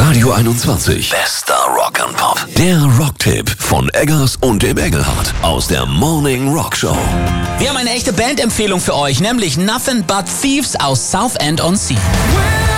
Radio 21. Bester Rock and Pop. Der Rocktipp von Eggers und dem Engelhardt aus der Morning Rock Show. Wir haben eine echte Bandempfehlung für euch, nämlich Nothing But Thieves aus Southend on Sea.